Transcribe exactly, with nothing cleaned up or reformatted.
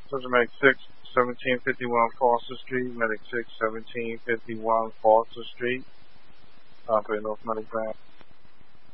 Sergeant Medic six, seventeen fifty-one Foster Street. Medic six, seventeen fifty-one Foster Street. Operating North Medic Van.